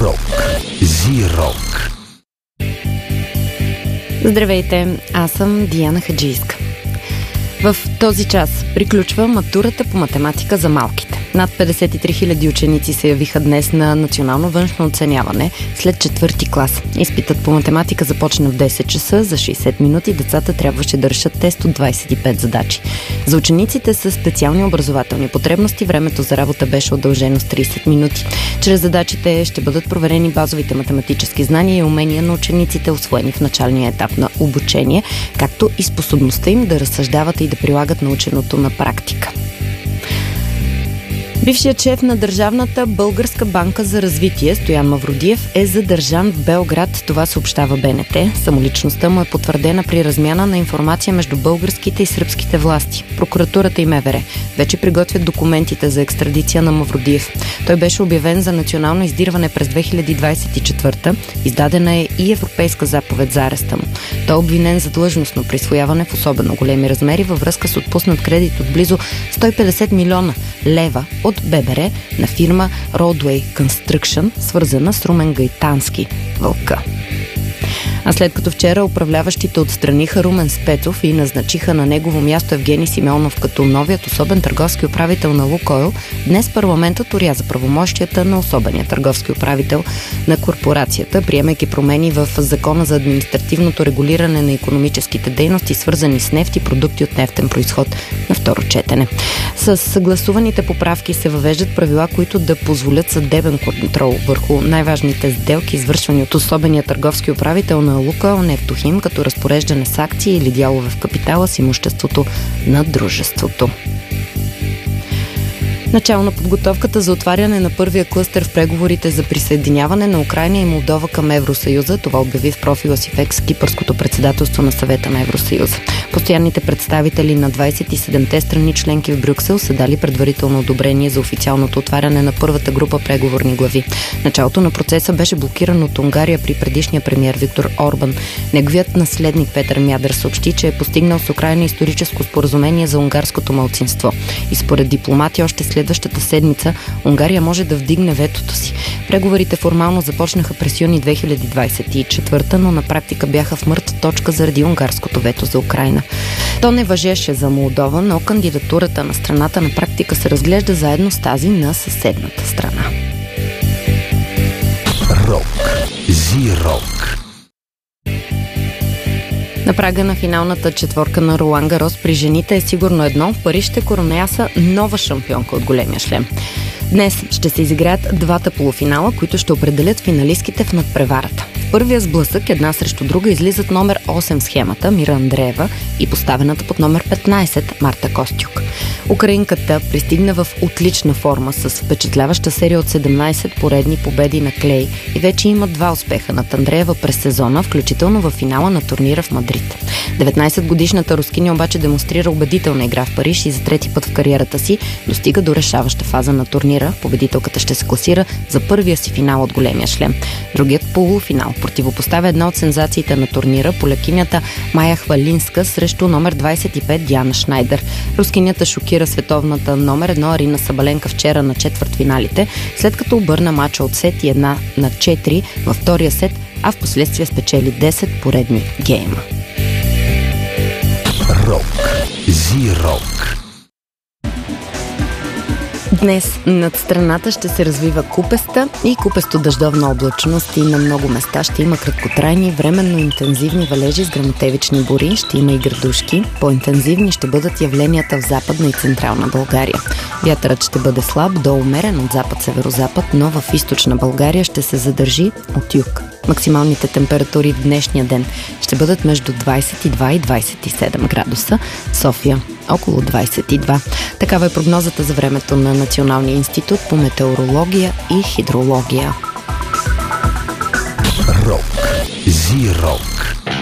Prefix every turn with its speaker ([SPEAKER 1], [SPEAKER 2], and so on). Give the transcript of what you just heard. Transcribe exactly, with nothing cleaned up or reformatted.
[SPEAKER 1] Рок. Зи-рок.
[SPEAKER 2] Здравейте, аз съм Диана Хаджийска. В този час приключва матурата по математика за малките. Над петдесет и три хиляди ученици се явиха днес на национално външно оценяване след четвърти клас. Изпитът по математика започна в десет часа. За шейсет минути децата трябваше да решат тест от двадесет и пет задачи. За учениците с специални образователни потребности времето за работа беше удължено с тридесет минути. Чрез задачите ще бъдат проверени базовите математически знания и умения на учениците, усвоени в началния етап на обучение, както и способността им да разсъждават и да прилагат наученото на практика. Бившият шеф на Държавната българска банка за развитие Стоян Мавродиев е задържан в Белград, това съобщава Б Н Т. Самоличността му е потвърдена при размяна на информация между българските и сръбските власти. Прокуратурата и М В Р вече приготвят документите за екстрадиция на Мавродиев. Той беше обявен за национално издирване през две хиляди двадесет и четвърта. Издадена е и европейска заповед за ареста му. Той е обвинен за длъжностно присвояване в особено големи размери във връзка с отпуснат кредит от близо сто и петдесет милиона лева от Б Б Р на фирма Roadway Construction, свързана с Румен Гайтански, Вълка. А след като вчера управляващите отстраниха Румен Спецов и назначиха на негово място Евгений Симеонов като новият особен търговски управител на Лукойл, днес парламентът оряза правомощията на особения търговски управител на корпорацията, приемайки промени в Закона за административното регулиране на икономическите дейности, свързани с нефт и продукти от нефтен произход на второ четене. С съгласуваните поправки се въвеждат правила, които да позволят съдебен контрол върху най-важните сделки, извършвани от особения търговски управител на Лукойл Нефтохим, като разпореждане с акции или дялове в капитала с имуществото на дружеството. Начало на подготовката за отваряне на първия клъстер в преговорите за присъединяване на Украйна и Молдова към Евросъюза. Това обяви в профила си в Екс кипърското председателство на Съвета на Евросъюза. Постоянните представители на двадесет и седемте страни членки в Брюксел са дали предварително одобрение за официалното отваряне на първата група преговорни глави. Началото на процеса беше блокиран от Унгария при предишния премиер Виктор Орбан. Неговият наследник Петър Мядър съобщи, че е постигнал с Украйна историческо споразумение за унгарското малцинство. И според дипломати още след Следващата седмица Унгария може да вдигне ветото си. Преговорите формално започнаха през юни две хиляди двадесет и четвърта, но на практика бяха в мъртва точка заради унгарското вето за Украйна. То не важеше за Молдова, но кандидатурата на страната на практика се разглежда заедно с тази на съседната страна.
[SPEAKER 1] Рок. Зи-рок.
[SPEAKER 2] На прага на финалната четворка на Ролан Гарос при жените е сигурно едно. В Париж ще короняса нова шампионка от големия шлем. Днес ще се изиграят двата полуфинала, които ще определят финалистките в надпреварата. В първия сблъсък една срещу друга излизат номер осем в схемата Мира Андреева и поставената под номер петнадесет Марта Костюк. Украинката пристигна в отлична форма с впечатляваща серия от седемнадесет поредни победи на клей и вече има два успеха над Андреева през сезона, включително в финала на турнира в Мадрид. деветнадесетгодишната рускиня обаче демонстрира убедителна игра в Париж и за трети път в кариерата си достига до решаваща фаза на турнира. Победителката ще се класира за първия си финал от големия шлем. Другият полуфинал противопоставя една от сензациите на турнира, полякинята Майя Хвалинска срещу номер двадесет и пет Диана Шнайдер. Рускинята шокира световната номер едно Арина Сабаленка вчера на четвъртфиналите, след като обърна мача от сет и една на четири във втория сет, а в последствие спечели десет поредни гейма.
[SPEAKER 1] Рок. Зи-рок.
[SPEAKER 2] Днес над страната ще се развива купеста и купесто-дъждовна облачност и на много места ще има краткотрайни, временно интензивни валежи с гръмотевични бури, ще има и градушки. По-интензивни ще бъдат явленията в Западна и Централна България. Вятърът ще бъде слаб до умерен от запад-северозапад, но в Източна България ще се задържи от юг. Максималните температури в днешния ден ще бъдат между двадесет и два и двадесет и седем градуса. София около двадесет и два. Такава е прогнозата за времето на Националния институт по метеорология и хидрология.
[SPEAKER 1] Рок. Зи-рок.